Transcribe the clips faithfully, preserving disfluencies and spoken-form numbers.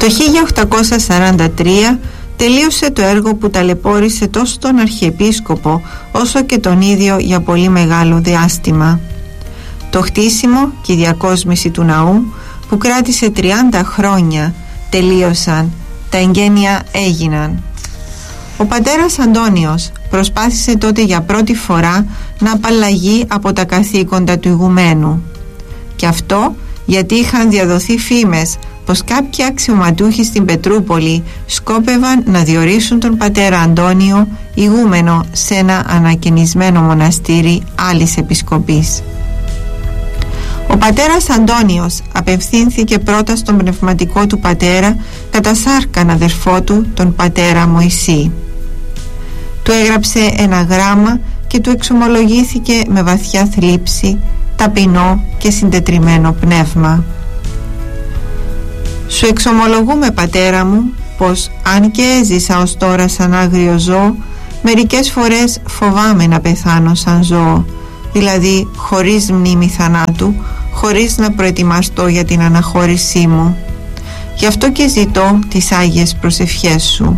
Το χίλια οκτακόσια σαράντα τρία τελείωσε το έργο που ταλαιπώρησε τόσο τον Αρχιεπίσκοπο όσο και τον ίδιο για πολύ μεγάλο διάστημα. Το χτίσιμο και η διακόσμηση του ναού που κράτησε τριάντα χρόνια τελείωσαν, τα εγγένεια έγιναν. Ο πατέρας Αντώνιος προσπάθησε τότε για πρώτη φορά να απαλλαγεί από τα καθήκοντα του ηγουμένου. Και αυτό γιατί είχαν διαδοθεί φήμες πως κάποιοι αξιωματούχοι στην Πετρούπολη σκόπευαν να διορίσουν τον πατέρα Αντώνιο ηγούμενο σε ένα ανακαινισμένο μοναστήρι άλλης επισκοπής. Ο πατέρας Αντώνιος απευθύνθηκε πρώτα στον πνευματικό του πατέρα κατά σάρκαν αδερφό του, τον πατέρα Μωυσή. Του έγραψε ένα γράμμα και του εξομολογήθηκε με βαθιά θλίψη, ταπεινό και συντετριμμένο πνεύμα. «Σου εξομολογούμε, πατέρα μου, πως αν και έζησα ως τώρα σαν άγριο ζώο, μερικές φορές φοβάμαι να πεθάνω σαν ζώο, δηλαδή χωρίς μνήμη θανάτου, χωρίς να προετοιμαστώ για την αναχώρησή μου. Γι' αυτό και ζητώ τις Άγιες προσευχές σου».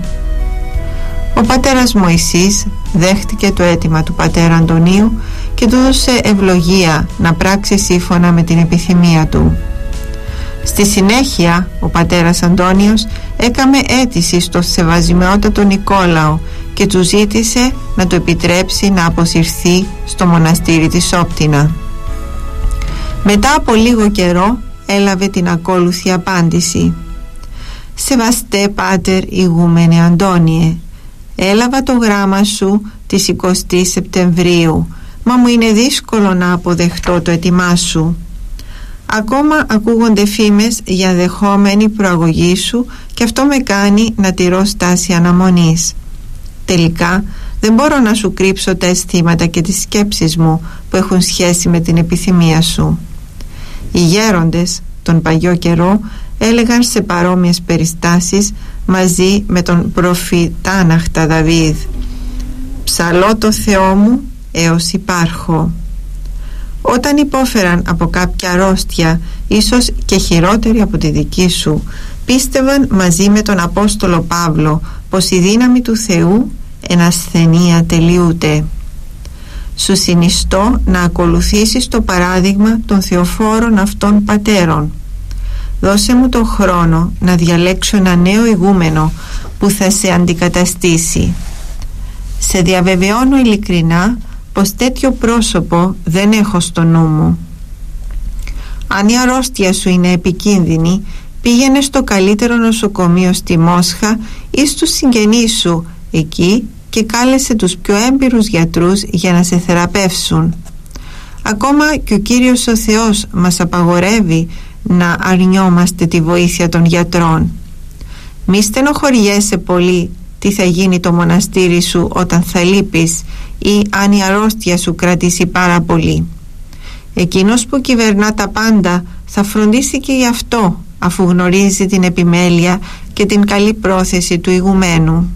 Ο πατέρας Μωυσής δέχτηκε το αίτημα του πατέρα Αντωνίου και του έδωσε ευλογία να πράξει σύμφωνα με την επιθυμία του. Στη συνέχεια ο πατέρας Αντώνιος έκαμε αίτηση στο Σεβασμιότατο Νικόλαο και του ζήτησε να του επιτρέψει να αποσυρθεί στο μοναστήρι της Όπτινα. Μετά από λίγο καιρό έλαβε την ακόλουθη απάντηση: «Σεβαστέ πάτερ ηγούμενε Αντώνιε, έλαβα το γράμμα σου της εικοστής Σεπτεμβρίου, μα μου είναι δύσκολο να αποδεχτώ το αίτημά σου. Ακόμα ακούγονται φήμες για δεχόμενη προαγωγή σου και αυτό με κάνει να τηρώ στάση αναμονής. Τελικά δεν μπορώ να σου κρύψω τα αισθήματα και τις σκέψεις μου που έχουν σχέση με την επιθυμία σου». Οι γέροντες τον παλιό καιρό έλεγαν σε παρόμοιες περιστάσεις μαζί με τον προφητάναχτα Δαβίδ: «Ψαλώ το Θεό μου έως υπάρχω». Όταν υπόφεραν από κάποια αρρώστια, ίσως και χειρότερη από τη δική σου, πίστευαν μαζί με τον Απόστολο Παύλο πως η δύναμη του Θεού εν ασθενεία τελειούται. Σου συνιστώ να ακολουθήσεις το παράδειγμα των θεοφόρων αυτών πατέρων. Δώσε μου τον χρόνο να διαλέξω ένα νέο ηγούμενο που θα σε αντικαταστήσει. Σε διαβεβαιώνω ειλικρινά πως τέτοιο πρόσωπο δεν έχω στο νου μου. Αν η αρρώστια σου είναι επικίνδυνη, πήγαινε στο καλύτερο νοσοκομείο στη Μόσχα ή στους συγγενείς σου εκεί και κάλεσε τους πιο έμπειρους γιατρούς για να σε θεραπεύσουν. Ακόμα και ο Κύριος ο Θεός μας απαγορεύει να αρνιόμαστε τη βοήθεια των γιατρών. Μη στενοχωριέσαι πολύ τι θα γίνει το μοναστήρι σου όταν θα λείπεις ή αν η αρρώστια σου κρατήσει πάρα πολύ. Εκείνος που κυβερνά τα πάντα θα φροντίσει και γι' αυτό, αφού γνωρίζει την επιμέλεια και την καλή πρόθεση του ηγουμένου.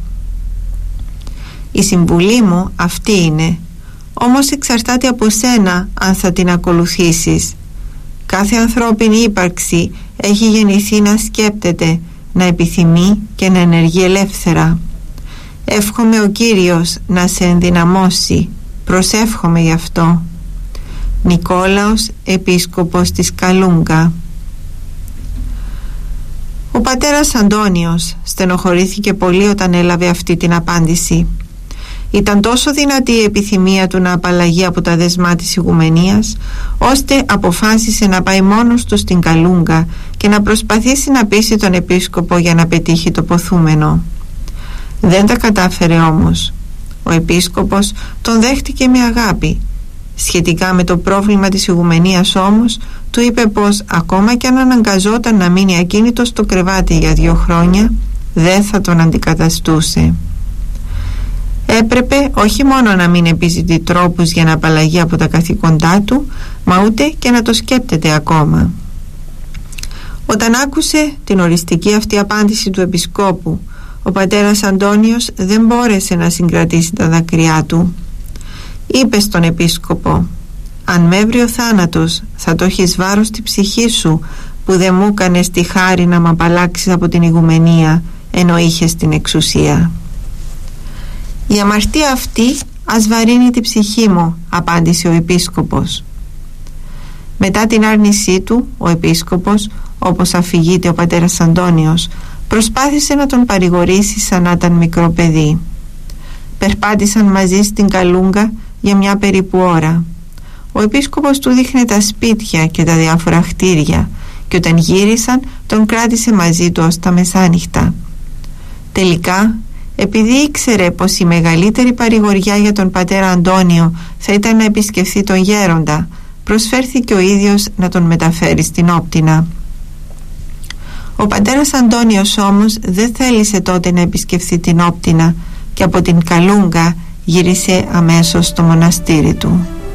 Η συμβουλή μου αυτή είναι, όμως εξαρτάται από σένα αν θα την ακολουθήσεις. Κάθε ανθρώπινη ύπαρξη έχει γεννηθεί να σκέπτεται, να επιθυμεί και να ενεργεί ελεύθερα. Εύχομαι ο Κύριος να σε ενδυναμώσει, προσεύχομαι γι' αυτό. Νικόλαος, επίσκοπος της Καλούγκα. Ο πατέρας Αντώνιος στενοχωρήθηκε πολύ όταν έλαβε αυτή την απάντηση. Ήταν τόσο δυνατή η επιθυμία του να απαλλαγεί από τα δεσμά της ηγουμενίας, ώστε αποφάσισε να πάει μόνος του στην Καλούγκα και να προσπαθήσει να πείσει τον επίσκοπο για να πετύχει το ποθούμενο. Δεν τα κατάφερε όμως. Ο επίσκοπος τον δέχτηκε με αγάπη. Σχετικά με το πρόβλημα της ηγουμενίας όμως, του είπε πως ακόμα κι αν αναγκαζόταν να μείνει ακίνητος στο κρεβάτι για δύο χρόνια, δεν θα τον αντικαταστούσε. Έπρεπε όχι μόνο να μην επιζητεί τρόπους για να απαλλαγεί από τα καθήκοντά του, μα ούτε και να το σκέπτεται ακόμα. Όταν άκουσε την οριστική αυτή απάντηση του επισκόπου, ο πατέρας Αντώνιος δεν μπόρεσε να συγκρατήσει τα δάκρυά του. Είπε στον επίσκοπο: «Αν με έβρει ο θάνατος, θα το έχεις βάρος στη ψυχή σου που δεν μου έκανες τη χάρη να μ' απαλλάξεις από την ηγουμενία ενώ είχες την εξουσία. Η αμαρτία αυτή ας βαρύνει τη ψυχή μου, απάντησε ο επίσκοπος. Μετά την άρνησή του, ο επίσκοπος, όπως αφηγείται ο πατέρας Αντώνιος, προσπάθησε να τον παρηγορήσει σαν να ήταν μικρό παιδί. Περπάτησαν μαζί στην Καλούγκα για μια περίπου ώρα. Ο επίσκοπος του δείχνε τα σπίτια και τα διάφορα κτίρια και όταν γύρισαν τον κράτησε μαζί του ως τα μεσάνυχτα. Τελικά, επειδή ήξερε πως η μεγαλύτερη παρηγοριά για τον πατέρα Αντώνιο θα ήταν να επισκεφθεί τον γέροντα, προσφέρθηκε ο ίδιος να τον μεταφέρει στην Όπτινα. Ο πατέρας Αντώνιος όμως δεν θέλησε τότε να επισκεφθεί την Όπτινα και από την Καλούγκα γύρισε αμέσως στο μοναστήρι του.